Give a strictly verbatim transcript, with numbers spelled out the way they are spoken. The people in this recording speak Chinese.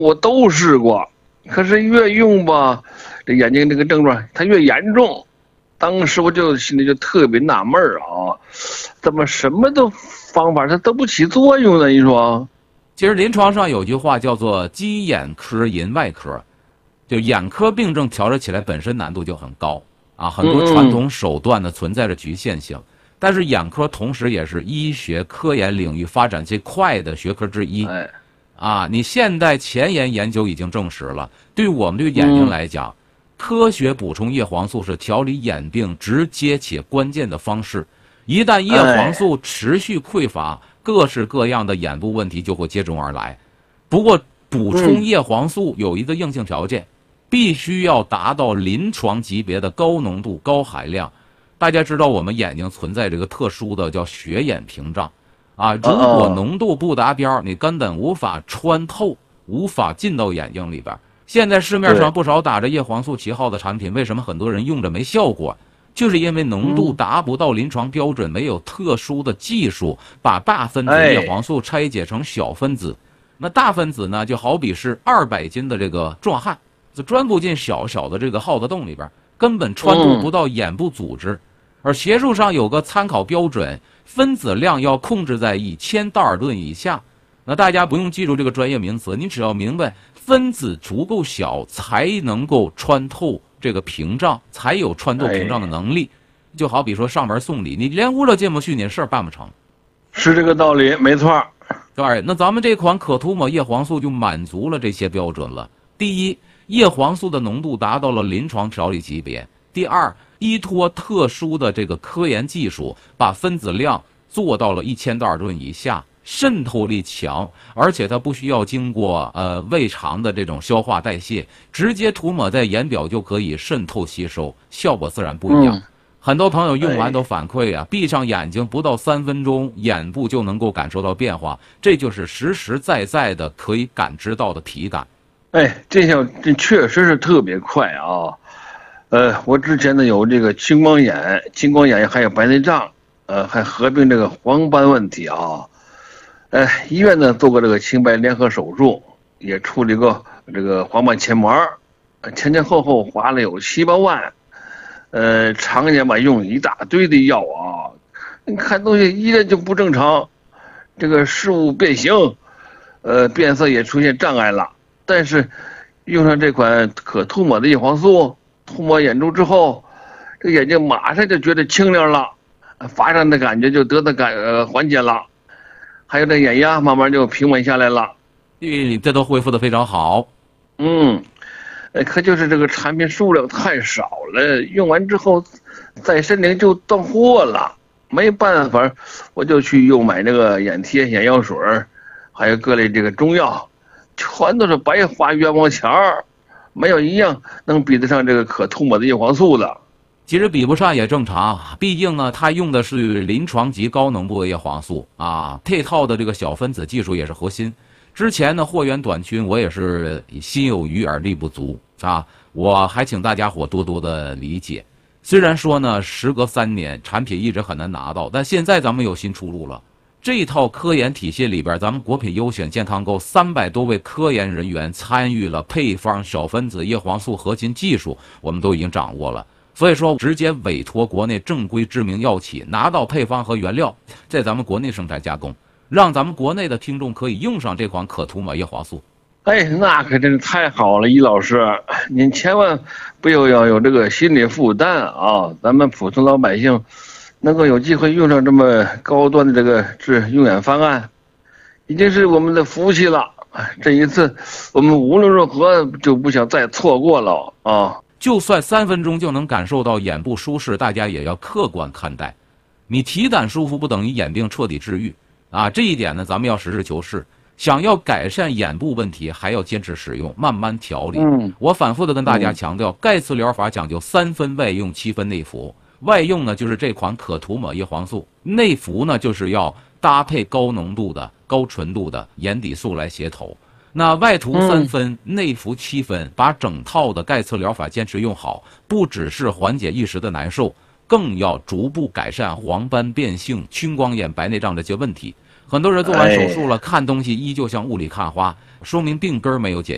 我都试过，可是越用吧，这眼睛这个症状它越严重。当时我就心里就特别纳闷儿啊，怎么什么都方法它都不起作用呢？你说？ 其实临床上有句话叫做鸡眼科银外科，就眼科病症调治起来本身难度就很高啊，很多传统手段呢存在着局限性。但是眼科同时也是医学科研领域发展最快的学科之一。 哎， 啊，你现代前沿研究已经证实了，对我们对眼睛来讲，嗯、科学补充叶黄素是调理眼病直接且关键的方式。一旦叶黄素持续匮乏，哎、各式各样的眼部问题就会接踵而来。不过，补充叶黄素有一个硬性条件，嗯、必须要达到临床级别的高浓度、高含量。大家知道，我们眼睛存在这个特殊的叫血眼屏障。啊，如果浓度不达标，你根本无法穿透，无法进到眼睛里边。现在市面上不少打着叶黄素旗号的产品，为什么很多人用着没效果？就是因为浓度达不到临床标准，没有特殊的技术把大分子叶黄素拆解成小分子。那大分子呢，就好比是二百斤的这个壮汉，就钻不进小小的这个耗子洞里边，根本穿透不到眼部组织。而学术上有个参考标准，分子量要控制在一千道尔顿以下。那大家不用记住这个专业名词，你只要明白分子足够小才能够穿透这个屏障，才有穿透屏障的能力。哎、就好比说上门送礼，你连屋都进不去，你事儿办不成。 是这个道理，没错。 对，那咱们这款可涂抹叶黄素就满足了这些标准了。第一，叶黄素的浓度达到了临床调理级别。第二，依托特殊的这个科研技术，把分子量做到了一千道尔顿以下，渗透力强，而且它不需要经过呃胃肠的这种消化代谢，直接涂抹在眼表就可以渗透吸收，效果自然不一样。嗯、很多朋友用完都反馈啊，哎、闭上眼睛不到三分钟，眼部就能够感受到变化，这就是实实在在的可以感知到的体感。 哎，这项这确实是特别快啊。呃，我之前呢有这个青光眼、青光眼还有白内障，呃，还合并这个黄斑问题啊。呃，医院呢做过这个青白联合手术，也处理过这个黄斑切膜，前前后后花了有七八万。呃，常年吧用一大堆的药啊，你看东西一点就不正常，这个视物变形，呃，变色也出现障碍了。但是用上这款可涂抹的叶黄素。涂抹眼珠之后，这眼睛马上就觉得清亮了，发上的感觉就得到感呃缓解了，还有这眼压慢慢就平稳下来了。 嗯，这都恢复的非常好。 嗯，呃，可就是这个产品数量太少了，用完之后在身里就断货了，没办法，我就去又买那个眼贴、眼药水，还有各类这个中药，全都是白花冤枉钱儿。没有一样能比得上这个可涂抹的叶黄素的。 其实比不上也正常，毕竟呢，它用的是临床级高浓度的叶黄素啊，配套的这个小分子技术也是核心。之前呢，货源短缺，我也是心有余而力不足啊。我还请大家伙多多的理解。虽然说呢，时隔三年，产品一直很难拿到，但现在咱们有新出路了。这一套科研体系里边，咱们国品优选健康购三百多位科研人员参与了配方小分子叶黄素核心技术，我们都已经掌握了。所以说，直接委托国内正规知名药企拿到配方和原料，在咱们国内生产加工，让咱们国内的听众可以用上这款可涂抹叶黄素。 哎，那可真是太好了，易老师，您千万不要要有这个心理负担啊！咱们普通老百姓能够有机会用上这么高端的这个治用眼方案，已经是我们的福气了。这一次，我们无论如何就不想再错过了啊！ 就算三分钟就能感受到眼部舒适，大家也要客观看待。你体感舒服不等于眼病彻底治愈啊！这一点呢，咱们要实事求是。想要改善眼部问题，还要坚持使用，慢慢调理。嗯，我反复的跟大家强调，钙刺疗法讲究三分外用，七分内服。外用呢，就是这款可涂抹叶黄素；内服呢，就是要搭配高浓度的、高纯度的眼底素来协同。那外涂三分，嗯、内服七分，把整套的钙刺疗法坚持用好，不只是缓解一时的难受，更要逐步改善黄斑变性、青光眼、白内障这些问题。很多人做完手术了，哎、看东西依旧像雾里看花，说明病根没有解决。